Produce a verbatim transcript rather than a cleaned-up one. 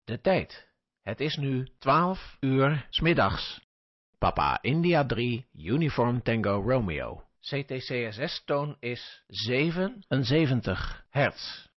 De tijd. Het is nu twaalf uur 's middags. Papa India drie, Uniform Tango Romeo. C T C S S-toon is zevenenzeventig hertz.